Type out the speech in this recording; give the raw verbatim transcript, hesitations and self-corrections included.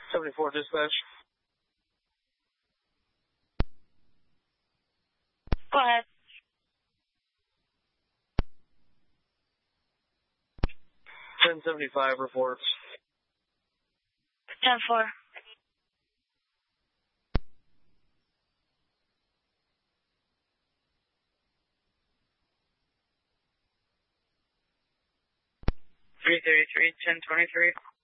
seventy-four dispatch. Go ahead. ten seventy-five reports. ten four. three thirty-three, ten twenty-three.